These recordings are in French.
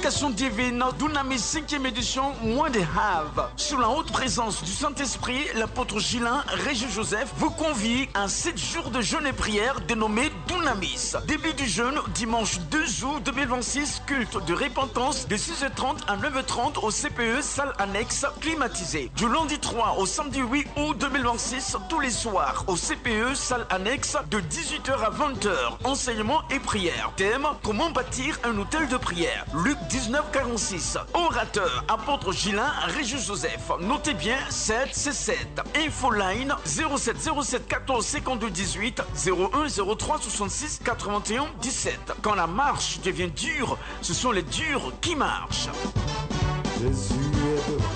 Invitation divine, Dunamis 5e édition, mois de Havre. Sous la haute présence du Saint-Esprit, l'apôtre Gilin, Régis Joseph, vous convie à 7 jours de jeûne et prière dénommé Dunamis. Début du jeûne, dimanche 2 août 2026, culte de repentance de 6h30 à 9h30 au CPE, salle annexe climatisée. Du lundi 3 au samedi 8 août 2026, tous les soirs au CPE, salle annexe de 18h à 20h. Enseignement et prière. Thème, comment bâtir un hôtel de prière. Luc 19:46. Orateur, apôtre Gilin, Régis Joseph. Notez bien, 7, c'est 7. Infoline 07 07 14 52 18 01 03 66 81 17. Quand la marche devient dure, ce sont les durs qui marchent. Jésus est devant.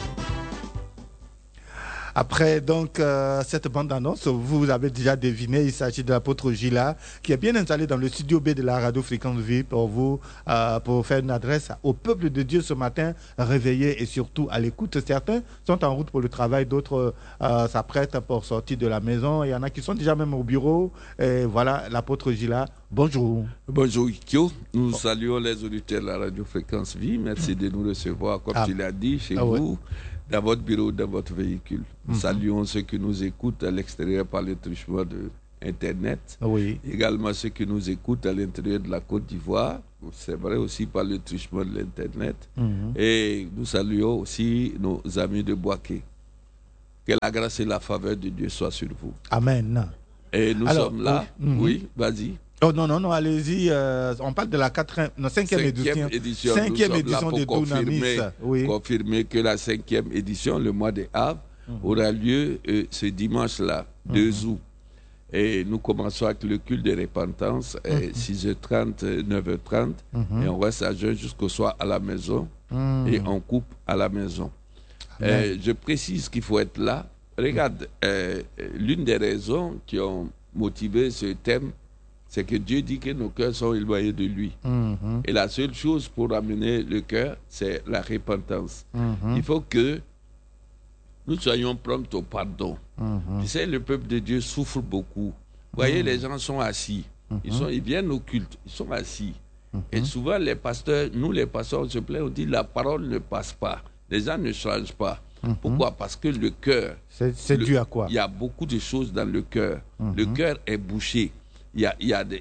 Après donc cette bande-annonce, vous avez déjà deviné, il s'agit de l'apôtre Gila qui est bien installé dans le studio B de la radio Fréquence Vie pour vous, pour faire une adresse au peuple de Dieu ce matin, réveillé et surtout à l'écoute. Certains sont en route pour le travail, d'autres s'apprêtent pour sortir de la maison. Il y en a qui sont déjà même au bureau. Et voilà, l'apôtre Gila, bonjour. Bonjour Ikyo, nous saluons les auditeurs de la radio Fréquence Vie. Merci de nous recevoir, comme tu l'as dit, chez vous. Dans votre bureau, dans votre véhicule. Nous saluons ceux qui nous écoutent à l'extérieur par le truchement de Internet. Également ceux qui nous écoutent à l'intérieur de la Côte d'Ivoire. C'est vrai aussi par le truchement de l'Internet. Et nous saluons aussi nos amis de Boaké. Que la grâce et la faveur de Dieu soient sur vous. Amen. Et nous sommes là. Oui, vas-y. Oh non, allez-y. On parle de la 5e édition. 5e édition de Dunamis. Confirmer que la 5e édition, le mois de Havre, aura lieu ce dimanche-là, 2 août. Et nous commençons avec le culte de repentance, 6h30, 9h30. Et on reste à jeûne jusqu'au soir à la maison. Et on coupe à la maison. Je précise qu'il faut être là. Regarde, l'une des raisons qui ont motivé ce thème, c'est que Dieu dit que nos cœurs sont éloignés de lui. Et la seule chose pour amener le cœur, c'est la repentance. Il faut que nous soyons prompts au pardon. Tu sais, le peuple de Dieu souffre beaucoup. Vous voyez, les gens sont assis. Ils viennent au culte, ils sont assis. Et souvent, les pasteurs, nous les pasteurs, on se plaint, on dit la parole ne passe pas. Les gens ne changent pas. Pourquoi? Parce que le cœur... C'est dû à quoi? Il y a beaucoup de choses dans le cœur. Le cœur est bouché. Il y a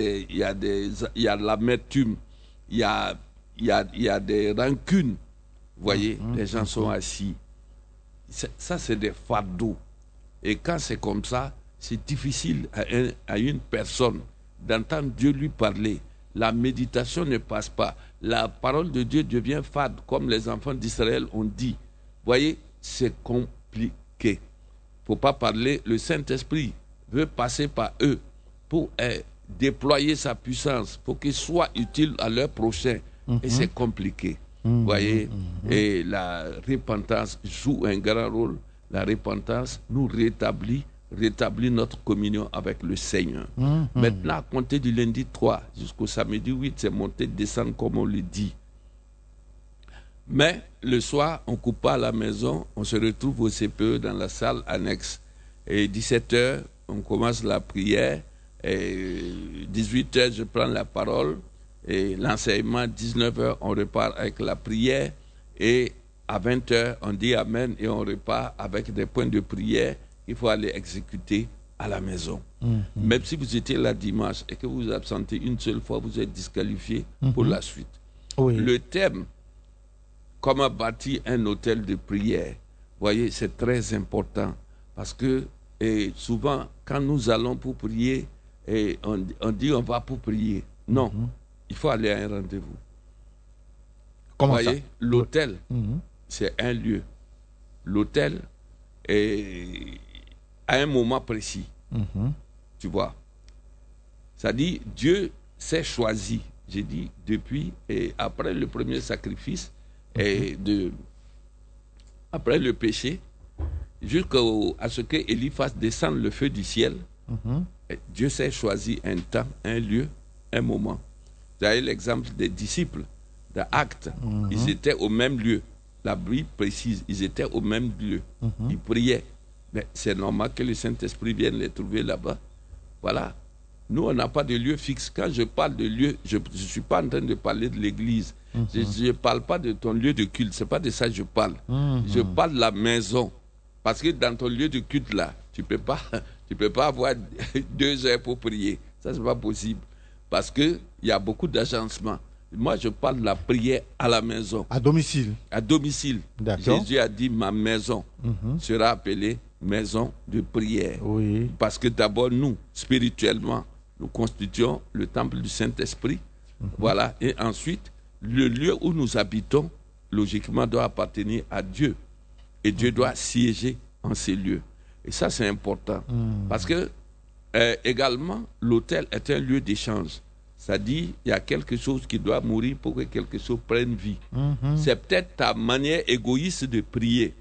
de l'amertume, il y a des rancunes. Vous voyez, les gens sont assis. Ça, c'est des fardeaux. Et quand c'est comme ça, c'est difficile à une personne d'entendre Dieu lui parler. La méditation ne passe pas. La parole de Dieu devient fade, comme les enfants d'Israël ont dit. Vous voyez, c'est compliqué. Il ne faut pas parler. Le Saint-Esprit veut passer par eux pour déployer sa puissance, pour qu'il soit utile à leur prochain. Et c'est compliqué. Vous voyez, et la repentance joue un grand rôle. La repentance nous rétablit notre communion avec le Seigneur. Maintenant, à compter du lundi 3 jusqu'au samedi 8, c'est monter, descendre comme on le dit. Mais le soir, on ne coupe pas à la maison, on se retrouve au CPE dans la salle annexe. Et 17h, on commence la prière. Et 18h, je prends la parole. Et l'enseignement, 19h, on repart avec la prière. Et à 20h, on dit Amen et on repart avec des points de prière qu'il faut aller exécuter à la maison. Même si vous étiez là dimanche et que vous vous absentez une seule fois, vous êtes disqualifié pour la suite. Le thème, comment bâtir un hôtel de prière, vous voyez, c'est très important. Parce que souvent, quand nous allons pour prier, on dit on va pour prier. Non, il faut aller à un rendez-vous. Comment vous voyez, l'hôtel, c'est un lieu. L'hôtel est à un moment précis. Tu vois. Ça dit, Dieu s'est choisi, j'ai dit, depuis et après le premier sacrifice, après le péché, jusqu'à ce que Élie fasse descendre le feu du ciel. Dieu s'est choisi un temps, un lieu, un moment. Vous avez l'exemple des disciples d'Actes. Ils étaient au même lieu. La Bible précise, ils étaient au même lieu. Ils priaient. Mais c'est normal que le Saint-Esprit vienne les trouver là-bas. Voilà. Nous, on n'a pas de lieu fixe. Quand je parle de lieu, je ne suis pas en train de parler de l'église. Je ne parle pas de ton lieu de culte. Ce n'est pas de ça que je parle. Je parle de la maison. Parce que dans ton lieu de culte, là, tu ne peux pas avoir 2 heures pour prier. Ça, ce n'est pas possible. Parce qu'il y a beaucoup d'agencements. Moi, je parle de la prière à la maison. À domicile. À domicile. D'accord. Jésus a dit, ma maison sera appelée maison de prière. Oui. Parce que d'abord, nous, spirituellement, nous constituons le temple du Saint-Esprit. Voilà. Et ensuite, le lieu où nous habitons, logiquement, doit appartenir à Dieu. Et Dieu doit siéger en ces lieux. Et ça, c'est important. Parce que, également, l'autel est un lieu d'échange. C'est-à-dire, il y a quelque chose qui doit mourir pour que quelque chose prenne vie. C'est peut-être ta manière égoïste de prier.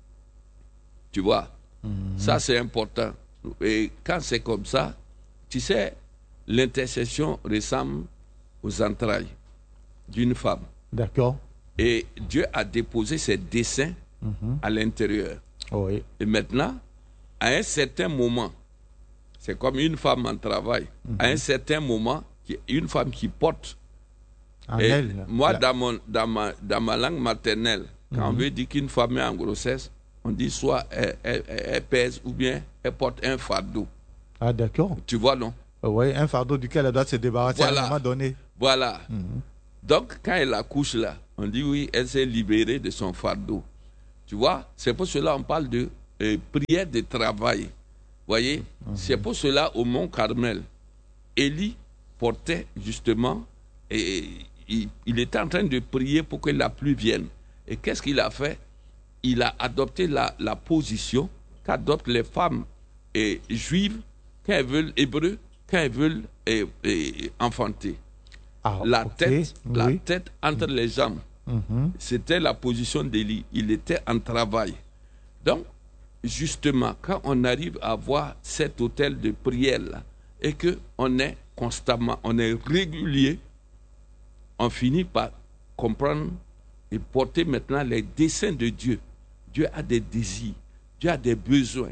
Tu vois? Ça, c'est important. Et quand c'est comme ça, tu sais, l'intercession ressemble aux entrailles d'une femme. D'accord. Et Dieu a déposé ses desseins à l'intérieur. Oui. Et maintenant, à un certain moment, c'est comme une femme en travail. À un certain moment, une femme qui porte. En Et elle, moi, là. dans ma langue maternelle, quand on veut dire qu'une femme est en grossesse, on dit soit elle pèse ou bien elle porte un fardeau. Ah, d'accord. Tu vois, non? Oui, un fardeau duquel elle doit se débarrasser à un moment donné. Voilà. Donc, quand elle accouche là, on dit oui, elle s'est libérée de son fardeau. Tu vois, c'est pour cela qu'on parle de prière de travail. Voyez, c'est pour cela au Mont Carmel, Élie portait justement, et il était en train de prier pour que la pluie vienne. Et qu'est-ce qu'il a fait? Il a adopté la position qu'adoptent les femmes juives quand elles veulent hébreux, quand elles veulent enfanter. Ah, La ok. tête entre les jambes. C'était la position d'Élie. Il était en travail. Donc, justement, quand on arrive à avoir cet hôtel de prière-là, et qu'on est constamment, on est régulier, on finit par comprendre et porter maintenant les desseins de Dieu. Dieu a des désirs, Dieu a des besoins.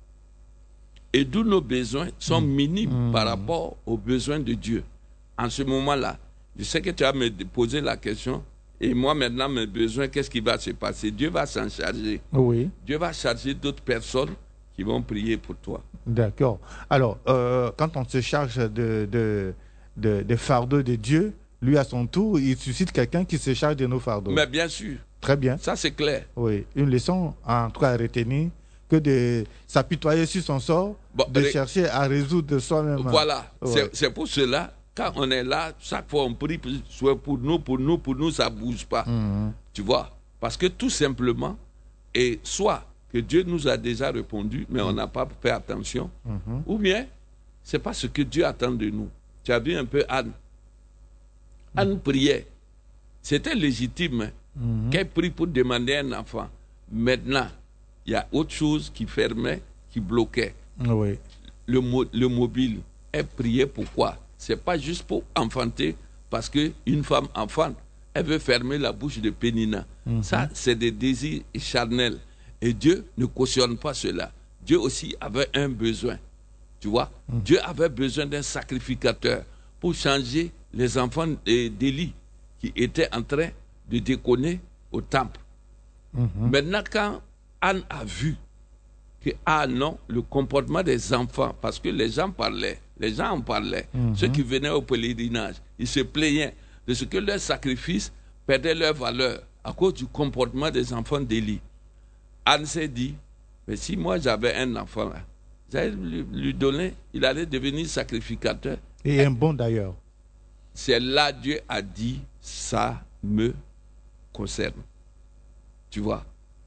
Et d'où nos besoins sont minimes par rapport aux besoins de Dieu. En ce moment-là, je sais que tu vas me poser la question, et moi maintenant, mes besoins, qu'est-ce qui va se passer? Dieu va s'en charger. Oui. Dieu va charger d'autres personnes qui vont prier pour toi. D'accord. Alors, quand on se charge de fardeaux de Dieu, lui, à son tour, il suscite quelqu'un qui se charge de nos fardeaux. Mais bien sûr. Très bien. Ça, c'est clair. Oui. Une leçon, en tout cas, à retenir, que de s'apitoyer sur son sort, de chercher à résoudre soi-même. Voilà. Ouais. C'est pour cela, quand on est là, chaque fois on prie, soit pour nous, ça ne bouge pas. Tu vois? Parce que tout simplement, et soit que Dieu nous a déjà répondu, mais on n'a pas fait attention, ou bien, c'est pas ce que Dieu attend de nous. Tu as vu un peu Anne. Anne priait. C'était légitime qu'elle prie pour demander un enfant. Maintenant, il y a autre chose qui fermait, qui bloquait. Oui. Le mobile. Elle priait pourquoi? Ce n'est pas juste pour enfanter, parce qu'une femme enfante, elle veut fermer la bouche de Pénina. Ça, c'est des désirs charnels. Et Dieu ne cautionne pas cela. Dieu aussi avait un besoin. Tu vois? Dieu avait besoin d'un sacrificateur pour changer les enfants d'Élie qui étaient en train de déconner au temple. Maintenant, quand Anne a vu que, non, le comportement des enfants, parce que les gens en parlaient, ceux qui venaient au pèlerinage, ils se plaignaient de ce que leur sacrifice perdait leur valeur à cause du comportement des enfants d'Élie. Anne s'est dit, mais si moi j'avais un enfant là, j'allais lui donner, il allait devenir sacrificateur. Et un bon d'ailleurs. C'est là Dieu a dit, ça me concerne. Tu vois?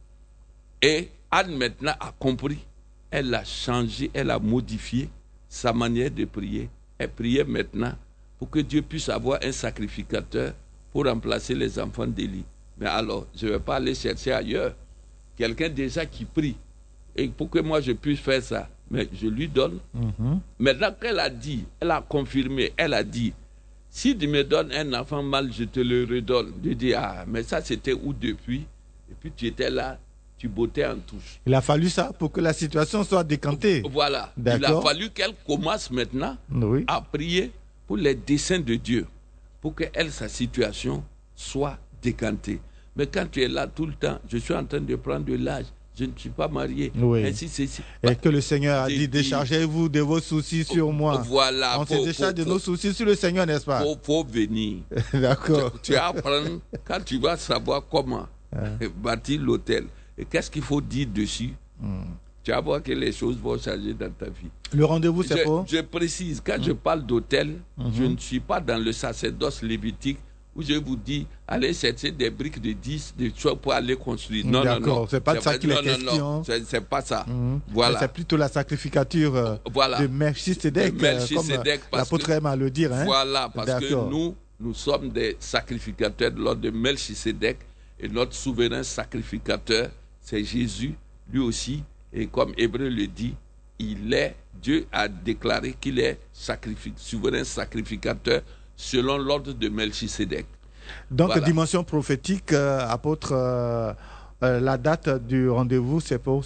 Et Anne maintenant a compris. Elle a changé, elle a modifié sa manière de prier. Elle priait maintenant pour que Dieu puisse avoir un sacrificateur pour remplacer les enfants d'Élie. Mais alors, je ne vais pas aller chercher ailleurs. Quelqu'un déjà qui prie. Et pour que moi je puisse faire ça, mais je lui donne. Maintenant qu'elle a dit, elle a confirmé, elle a dit, si tu me donnes un enfant mâle, je te le redonne. Je dis, mais ça c'était où depuis? Et puis tu étais là, tu bottais en touche. Il a fallu ça pour que la situation soit décantée. Voilà. Il a D'accord. fallu qu'elle commence maintenant Oui. à prier pour les desseins de Dieu, pour que elle, sa situation soit décantée. Mais quand tu es là tout le temps, je suis en train de prendre de l'âge, je ne suis pas marié. Oui. Ainsi, Et que le Seigneur a J'ai dit, dit- déchargez-vous de vos soucis sur moi. Voilà. On se décharge de nos soucis sur le Seigneur, n'est-ce pas? Faut venir. D'accord. Tu apprends, quand tu vas savoir comment bâtir l'hôtel, et qu'est-ce qu'il faut dire dessus, tu vas voir que les choses vont changer dans ta vie. Le rendez-vous, c'est pour? Je précise, quand je parle d'hôtel, je ne suis pas dans le sacerdoce lévitique où je vous dis, allez chercher des briques de 10 de choses pour aller construire. Non, non, D'accord, non. c'est pas de ça qu'il est non, question. non, c'est pas ça. Mais Voilà. c'est plutôt la sacrificature Voilà. de Melchisedec, De Melchisedec, comme parce l'apôtre que- aime à le dire. Hein? Voilà, parce que D'accord. nous sommes des sacrificateurs de l'ordre de Melchisedec et notre souverain sacrificateur, c'est Jésus, lui aussi. Et comme Hébreu le dit, Dieu a déclaré qu'il est souverain sacrificateur selon l'ordre de Melchisedec. Donc, Voilà. dimension prophétique, apôtre, la date du rendez-vous, c'est pour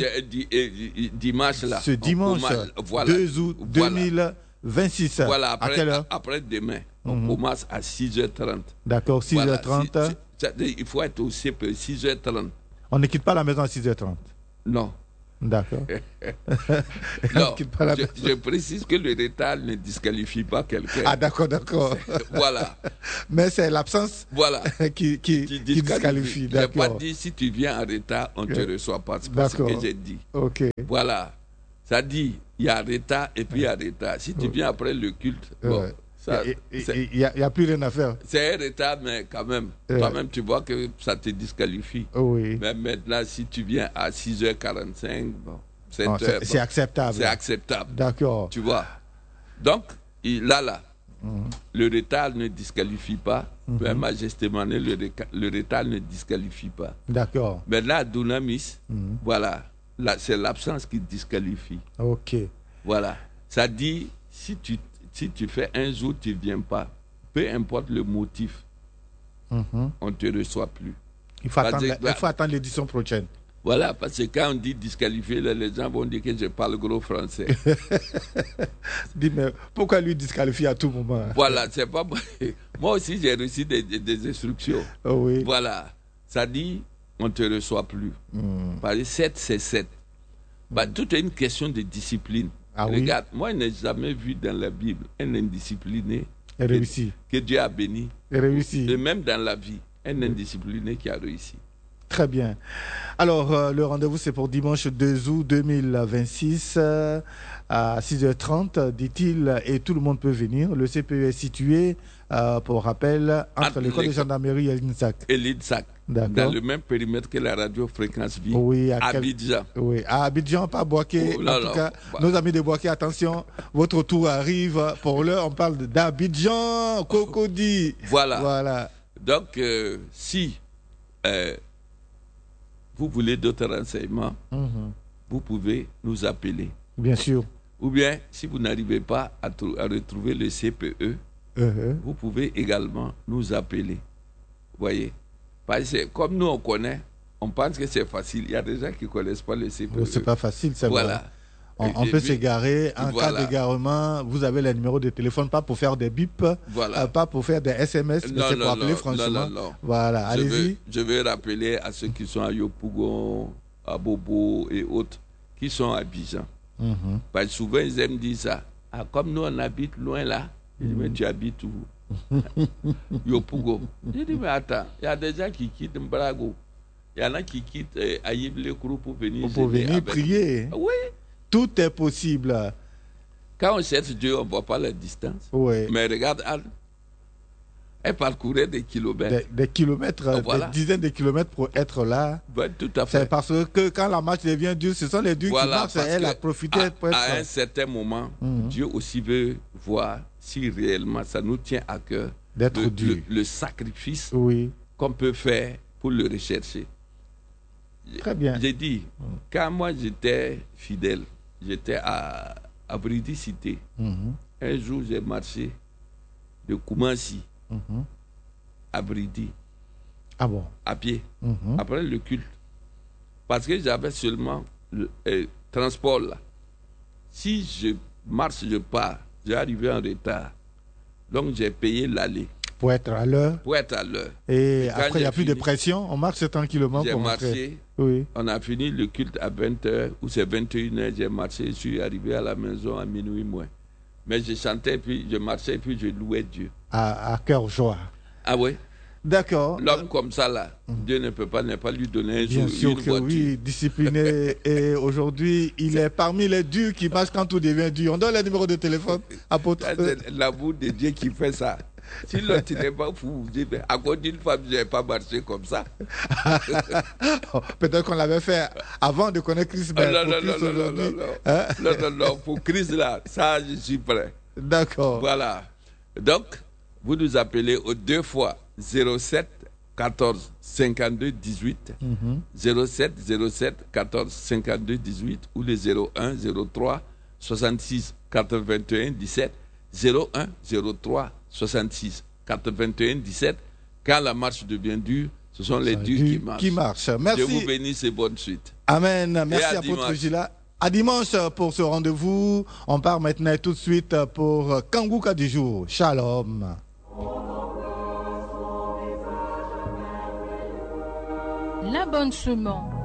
Dimanche là. ce dimanche, Voilà. 2 août Voilà. 2026. Voilà, À quelle heure? après demain, on commence à 6h30. D'accord, 6h30. Voilà, il faut être au CPE, 6h30. On ne quitte pas la maison à 6h30. Non. D'accord. On Non, ne quitte pas la maison. je précise que le retard ne disqualifie pas quelqu'un. Ah, d'accord, d'accord. Voilà. Mais c'est l'absence Voilà. qui disqualifie. Je n'ai pas D'accord. dit si tu viens en retard, on ne te reçoit pas. C'est pas ce D'accord. que j'ai dit. Ok. Voilà. Ça dit, il y a retard et puis il y a retard. Si tu viens après le culte, bon, Ouais. ça, Il n'y a plus rien à faire. c'est un retard, mais quand même, toi-même, tu vois que ça te disqualifie. Oui. Mais maintenant, si tu viens à 6h45, bon, 7h, Bon, c'est acceptable. c'est acceptable. D'accord. Tu vois. Donc, là, le retard ne disqualifie pas. Mais Majesté Mané, le retard ne disqualifie pas. D'accord. Maintenant, à Dunamis, voilà, là, c'est l'absence qui disqualifie. Ok. Voilà. Ça dit, si tu fais un jour, tu ne viens pas, peu importe le motif, on ne te reçoit plus. Il faut Parce attendre, que- il faut attendre l'édition prochaine. Voilà, parce que quand on dit disqualifié, là, les gens vont dire que je parle gros français. Dis, mais pourquoi lui disqualifier à tout moment? Voilà, c'est pas moi. Moi aussi, j'ai reçu des instructions. Oh oui. Voilà. Ça dit, on ne te reçoit plus. Parce que 7, c'est 7. Bah, tout est une question de discipline. Ah oui. Regarde, moi, je n'ai jamais vu dans la Bible un indiscipliné Et réussi. que Dieu a béni. Et réussi. Et même dans la vie, un indiscipliné qui a réussi. Très bien. Alors, le rendez-vous, c'est pour dimanche 2 août 2026 à 6h30, dit-il, et tout le monde peut venir. Le CPE est situé, pour rappel, entre l'école de gendarmerie et l'INSAC. Et l'INSAC, D'accord. dans le même périmètre que la radio Fréquence Vie, Oui, à Abidjan. Oui, à Abidjan, pas Boaké. Oh là En tout là. cas, Bah. nos amis de Boaké, attention, votre tour arrive. Pour l'heure, on parle d'Abidjan, Cocody. Voilà. Voilà. Donc, si vous voulez d'autres renseignements, vous pouvez nous appeler. Bien sûr. Ou bien, si vous n'arrivez pas à retrouver le CPE, vous pouvez également nous appeler. Vous voyez? Parce que comme nous, on connaît, on pense que c'est facile. Il y a des gens qui ne connaissent pas le CPE. C'est pas facile, c'est Voilà. vrai. On peut s'égarer. En Voilà. cas d'égarement, vous avez les numéros de téléphone, pas pour faire des bips, Voilà. pas pour faire des SMS, mais Non, c'est pour non, appeler non, franchement. non. Voilà, allez-y. Je veux rappeler à ceux qui sont à Yopougon, à Bobo et autres, qui sont à Abidjan. Parce que souvent, ils aiment dire ça. Ah, comme nous, on habite loin là. Je dis, mais tu habites où? Yopougon. Je dis, mais attends, il y a des gens qui quittent Mbrago. Il y en a qui quittent Aïb-le-Krou pour venir. Pour aider venir avec- prier. Oui. Tout est possible. Quand on cherche Dieu, on ne voit pas la distance. Oui. Mais regarde Anne. Elle parcourait des kilomètres. Des kilomètres, Voilà. des dizaines de kilomètres pour être là. Ben, tout à C'est fait. parce que quand la marche devient dure, ce sont les durs qui Voilà, marchent. parce Elle a que profité pour être. à un certain moment, Dieu aussi veut voir si réellement ça nous tient à cœur D'être dur. le sacrifice Oui, qu'on peut faire pour le rechercher. très bien. J'ai dit, quand moi j'étais fidèle, j'étais à Bridicité. Un jour, j'ai marché de Koumansi à Bridi, Ah bon. à pied, après le culte. Parce que j'avais seulement le transport là. Si je marche, je pars, j'ai arrivé en retard. Donc j'ai payé l'aller. Pour être à l'heure. Et après, il n'y a plus de pression. On marche tranquillement. J'ai marché. Oui. On a fini le culte à 20h ou c'est 21h. J'ai marché. Je suis arrivé à la maison à minuit moins. Mais je chantais, puis je marchais, puis je louais Dieu. À cœur joie. Ah oui? D'accord. L'homme comme ça, là, Dieu ne peut pas lui donner Bien sûr que oui, discipliné. Et aujourd'hui, il est parmi les durs qui marchent quand tout devient dur. On donne le numéro de téléphone, apôtre. C'est l'amour de Dieu qui fait ça. Si l'autre n'est pas fou, à cause d'une femme, je n'ai pas marché comme ça. Peut-être qu'on l'avait fait avant de connaître Christ. Non, pour Christ, là, ça, je suis prêt. D'accord. Voilà. Donc, vous nous appelez aux 2 fois 07 14 52 18 07 14 52 18 ou le 01 03 66 81 17 01 03 66 81 17. Quand la marche devient dure, ce sont les durs qui marchent. Merci. Dieu vous bénisse et bonne suite. Amen. Merci apôtre Gila. À dimanche pour ce rendez-vous. On part maintenant tout de suite pour Kanguka du jour. Shalom. L'abonnement.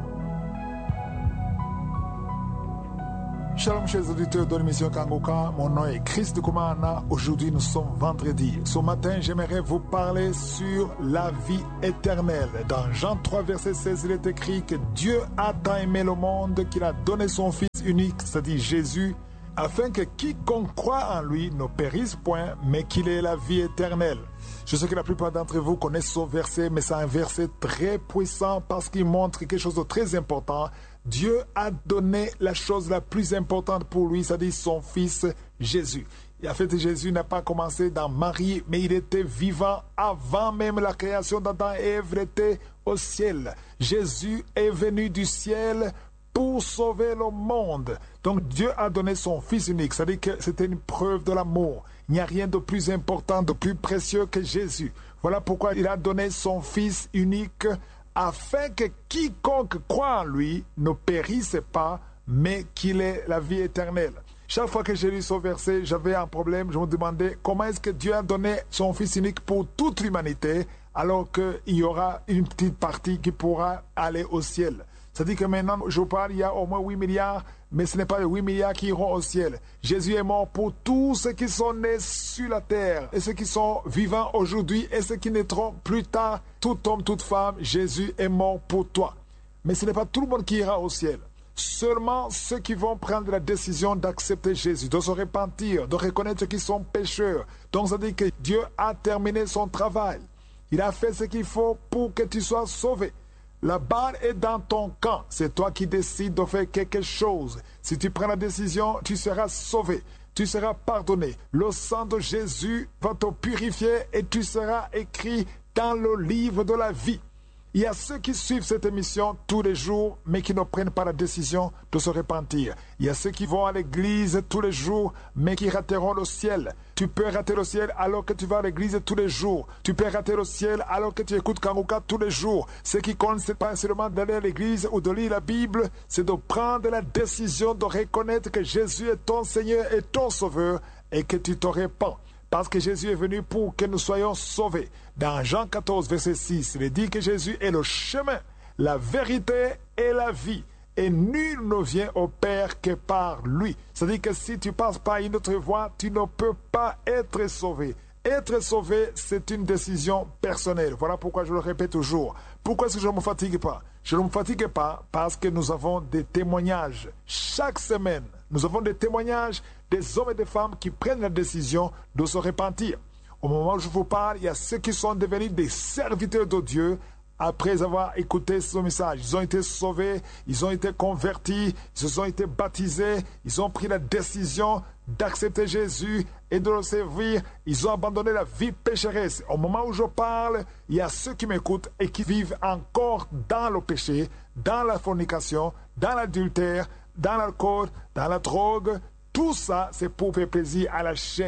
Shalom chers auditeurs de l'émission Kanguka, mon nom est Christ Koumana. Aujourd'hui nous sommes vendredi. Ce matin j'aimerais vous parler sur la vie éternelle. Dans Jean 3 verset 16 il est écrit que Dieu a tant aimé le monde qu'il a donné son Fils unique, c'est-à-dire Jésus, afin que quiconque croit en lui ne périsse point, mais qu'il ait la vie éternelle. Je sais que la plupart d'entre vous connaissent ce verset, mais c'est un verset très puissant parce qu'il montre quelque chose de très important. Dieu a donné la chose la plus importante pour lui, c'est-à-dire son Fils Jésus. Et en fait, Jésus n'a pas commencé dans Marie, mais il était vivant avant même la création d'Adam et Ève était au ciel. Jésus est venu du ciel pour sauver le monde. Donc Dieu a donné son Fils unique, c'est-à-dire que c'était une preuve de l'amour. Il n'y a rien de plus important, de plus précieux que Jésus. Voilà pourquoi il a donné son Fils unique afin que quiconque croit en lui ne périsse pas, mais qu'il ait la vie éternelle. Chaque fois que j'ai lu ce verset, j'avais un problème. Je me demandais comment est-ce que Dieu a donné son Fils unique pour toute l'humanité, alors qu'il y aura une petite partie qui pourra aller au ciel. C'est-à-dire que maintenant, je parle, il y a au moins 8 milliards, mais ce n'est pas les 8 milliards qui iront au ciel. Jésus est mort pour tous ceux qui sont nés sur la terre, et ceux qui sont vivants aujourd'hui, et ceux qui naîtront plus tard. Tout homme, toute femme, Jésus est mort pour toi. Mais ce n'est pas tout le monde qui ira au ciel. Seulement ceux qui vont prendre la décision d'accepter Jésus, de se repentir, de reconnaître qu'ils sont pécheurs. Donc ça veut dire que Dieu a terminé son travail. Il a fait ce qu'il faut pour que tu sois sauvé. La barre est dans ton camp. C'est toi qui décides de faire quelque chose. Si tu prends la décision, tu seras sauvé. Tu seras pardonné. Le sang de Jésus va te purifier et tu seras écrit dans le livre de la vie. Il y a ceux qui suivent cette émission tous les jours, mais qui ne prennent pas la décision de se repentir. Il y a ceux qui vont à l'église tous les jours, mais qui rateront le ciel. Tu peux rater le ciel alors que tu vas à l'église tous les jours. Tu peux rater le ciel alors que tu écoutes Kanguka tous les jours. Ce qui compte, ce n'est pas seulement d'aller à l'église ou de lire la Bible, c'est de prendre la décision de reconnaître que Jésus est ton Seigneur et ton Sauveur et que tu te repens. Parce que Jésus est venu pour que nous soyons sauvés. Dans Jean 14, verset 6, il est dit que Jésus est le chemin, la vérité et la vie. Et nul ne vient au Père que par lui. C'est-à-dire que si tu passes par une autre voie, tu ne peux pas être sauvé. Être sauvé, c'est une décision personnelle. Voilà pourquoi je le répète toujours. Pourquoi est-ce que je ne me fatigue pas? Je ne me fatigue pas parce que nous avons des témoignages. Chaque semaine, nous avons des témoignages des hommes et des femmes qui prennent la décision de se repentir. Au moment où je vous parle, il y a ceux qui sont devenus des serviteurs de Dieu après avoir écouté ce message. Ils ont été sauvés, ils ont été convertis, ils ont été baptisés, ils ont pris la décision d'accepter Jésus et de le servir. Ils ont abandonné la vie pécheresse. Au moment où je parle, il y a ceux qui m'écoutent et qui vivent encore dans le péché, dans la fornication, dans l'adultère, dans l'alcool, dans la drogue. Tout ça, c'est pour faire plaisir à la chair.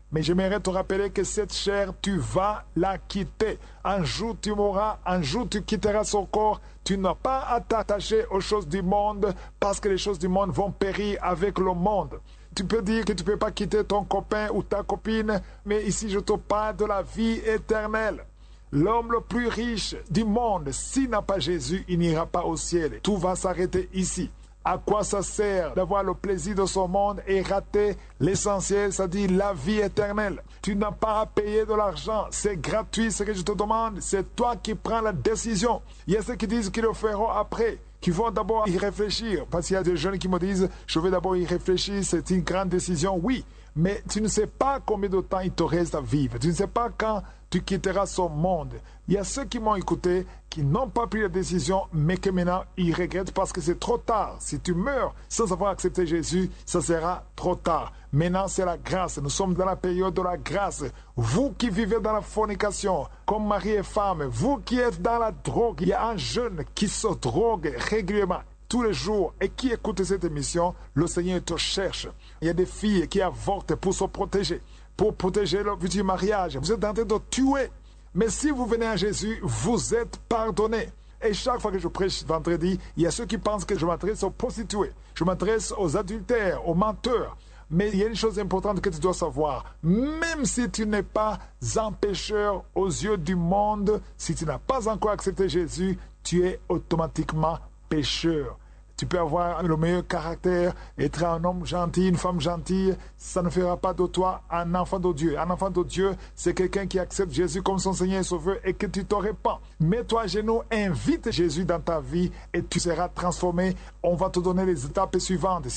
Mais j'aimerais te rappeler que cette chair, tu vas la quitter. Un jour tu mourras, un jour tu quitteras son corps. Tu n'as pas à t'attacher aux choses du monde parce que les choses du monde vont périr avec le monde. Tu peux dire que tu ne peux pas quitter ton copain ou ta copine, mais ici je te parle de la vie éternelle. L'homme le plus riche du monde, s'il n'a pas Jésus, il n'ira pas au ciel. Tout va s'arrêter ici. À quoi ça sert d'avoir le plaisir de ce monde et rater l'essentiel, c'est-à-dire la vie éternelle? Tu n'as pas à payer de l'argent, c'est gratuit ce que je te demande, c'est toi qui prends la décision. Il y a ceux qui disent qu'ils le feront après, qui vont d'abord y réfléchir, parce qu'il y a des jeunes qui me disent « je vais d'abord y réfléchir, c'est une grande décision ». Oui, mais tu ne sais pas combien de temps il te reste à vivre, tu ne sais pas quand tu quitteras ce monde. Il y a ceux qui m'ont écouté, qui n'ont pas pris la décision, mais que maintenant ils regrettent parce que c'est trop tard. Si tu meurs sans avoir accepté Jésus, ça sera trop tard. Maintenant, c'est la grâce. Nous sommes dans la période de la grâce. Vous qui vivez dans la fornication, comme mari et femme, vous qui êtes dans la drogue, il y a un jeune qui se drogue régulièrement tous les jours et qui écoute cette émission, le Seigneur te cherche. Il y a des filles qui avortent pour se protéger, pour protéger leur futur mariage. Vous êtes en train de tuer. Mais si vous venez à Jésus, vous êtes pardonné. Et chaque fois que je prêche vendredi, il y a ceux qui pensent que je m'adresse aux prostituées, je m'adresse aux adultères, aux menteurs. Mais il y a une chose importante que tu dois savoir. Même si tu n'es pas un pécheur aux yeux du monde, si tu n'as pas encore accepté Jésus, tu es automatiquement pécheur. Tu peux avoir le meilleur caractère, être un homme gentil, une femme gentille, ça ne fera pas de toi un enfant de Dieu. Un enfant de Dieu, c'est quelqu'un qui accepte Jésus comme son Seigneur et Sauveur et que tu te répands. Mets-toi à genoux, invite Jésus dans ta vie et tu seras transformé. On va te donner les étapes suivantes.